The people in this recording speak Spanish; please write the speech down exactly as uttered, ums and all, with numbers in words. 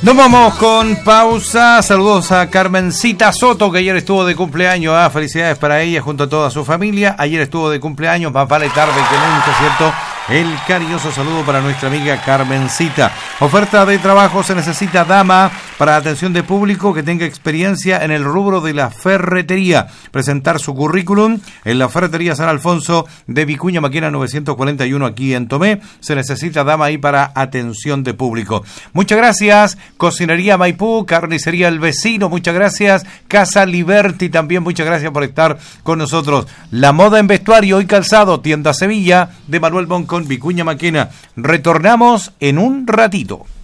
Nos vamos con pausa. Saludos a Carmencita Soto, que ayer estuvo de cumpleaños. ¿eh? Felicidades para ella junto a toda su familia. Ayer estuvo de cumpleaños, más vale tarde que nunca, ¿cierto? El cariñoso saludo para nuestra amiga Carmencita. Oferta de trabajo: se necesita dama para atención de público que tenga experiencia en el rubro de la ferretería. Presentar su currículum en la ferretería San Alfonso de Vicuña Maquena novecientos cuarenta y uno aquí en Tomé. Se necesita dama ahí para atención de público. Muchas gracias. Cocinería Maipú, Carnicería El Vecino, muchas gracias. Casa Liberty también, muchas gracias por estar con nosotros. La moda en vestuario y calzado, Tienda Sevilla de Manuel Boncón, Vicuña Maquena. Retornamos en un ratito.